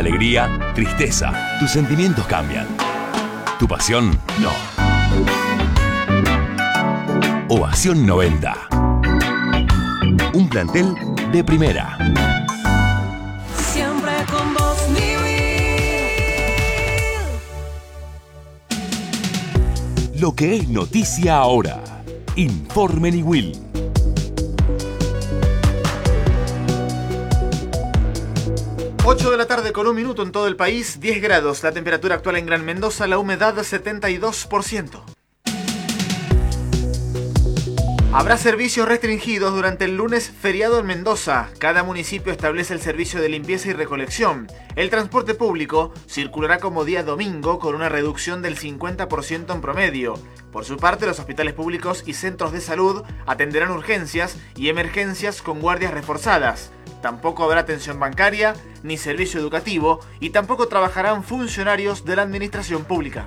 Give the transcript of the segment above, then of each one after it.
alegría, tristeza. Tus sentimientos cambian. Tu pasión, no. Ovación 90. Un plantel de primera. Siempre con vos, mi Will. Lo que es noticia ahora. Informe Niwil. 8 de la tarde con 1 minuto en todo el país, 10 grados, la temperatura actual en Gran Mendoza, la humedad 72%. Habrá servicios restringidos durante el lunes feriado en Mendoza. Cada municipio establece el servicio de limpieza y recolección. El transporte público circulará como día domingo con una reducción del 50% en promedio. Por su parte, los hospitales públicos y centros de salud atenderán urgencias y emergencias con guardias reforzadas. Tampoco habrá atención bancaria ni servicio educativo y tampoco trabajarán funcionarios de la administración pública.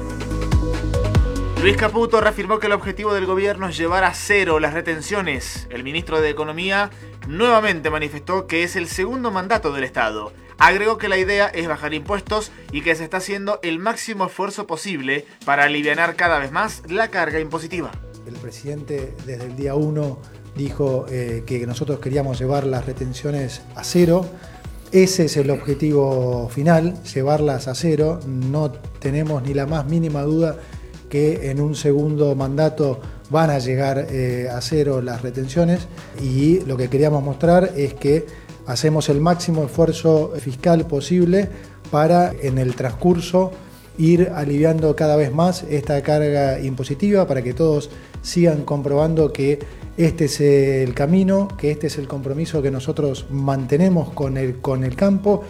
Luis Caputo reafirmó que el objetivo del gobierno es llevar a cero las retenciones. El ministro de Economía nuevamente manifestó que es el segundo mandato del Estado. Agregó que la idea es bajar impuestos y que se está haciendo el máximo esfuerzo posible para alivianar cada vez más la carga impositiva. El presidente desde el día 1 dijo que nosotros queríamos llevar las retenciones a cero. Ese es el objetivo final, llevarlas a cero. No tenemos ni la más mínima duda que en un segundo mandato van a llegar a cero las retenciones, y lo que queríamos mostrar es que hacemos el máximo esfuerzo fiscal posible para en el transcurso ir aliviando cada vez más esta carga impositiva, para que todos sigan comprobando que este es el camino, que este es el compromiso que nosotros mantenemos con el campo.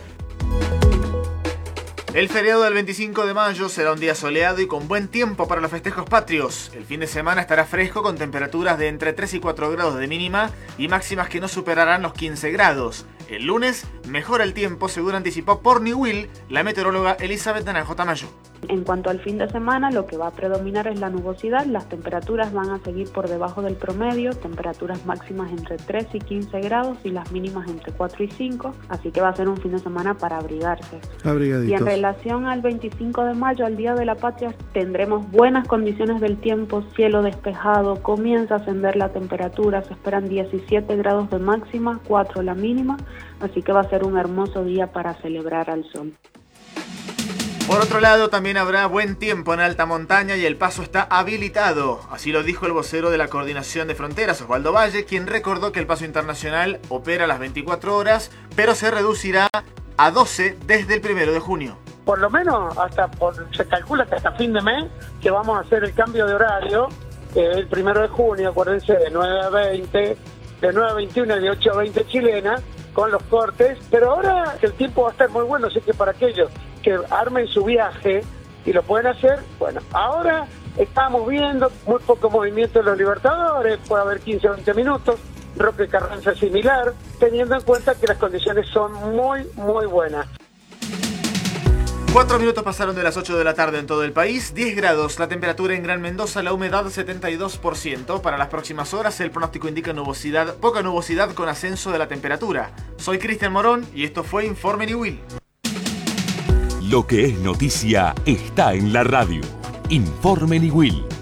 El feriado del 25 de mayo será un día soleado y con buen tiempo para los festejos patrios. El fin de semana estará fresco con temperaturas de entre 3 y 4 grados de mínima y máximas que no superarán los 15 grados. El lunes mejora el tiempo, según anticipó por Niwil la meteoróloga Elizabeth Naranjo Tamayo. En cuanto al fin de semana, lo que va a predominar es la nubosidad. Las temperaturas van a seguir por debajo del promedio, temperaturas máximas entre 3 y 15 grados y las mínimas entre 4 y 5, así que va a ser un fin de semana para abrigarse. Abrigaditos. Y en relación al 25 de mayo, al Día de la Patria, tendremos buenas condiciones del tiempo, cielo despejado, comienza a ascender la temperatura, se esperan 17 grados de máxima, 4 la mínima, así que va a ser un hermoso día para celebrar al sol. Por otro lado, también habrá buen tiempo en alta montaña y el paso está habilitado. Así lo dijo el vocero de la Coordinación de Fronteras, Osvaldo Valle, quien recordó que el paso internacional opera a las 24 horas, pero se reducirá a 12 desde el 1 de junio. Por lo menos se calcula que hasta fin de mes que vamos a hacer el cambio de horario, el 1 de junio, acuérdense, de 9 a 20, de 9 a 21 y de 8 a 20 chilena, con los cortes, pero ahora que el tiempo va a estar muy bueno, así que para aquellos que armen su viaje y lo pueden hacer, bueno, ahora estamos viendo muy poco movimiento en los Libertadores, puede haber 15 o 20 minutos, Roque Carranza similar, teniendo en cuenta que las condiciones son muy, muy buenas. 4 minutos pasaron de las 8 de la tarde en todo el país, 10 grados la temperatura en Gran Mendoza, la humedad 72%. Para las próximas horas el pronóstico indica nubosidad, poca nubosidad con ascenso de la temperatura. Soy Cristian Morón y esto fue Informe Niwil. Lo que es noticia está en la radio. Informe Niwil.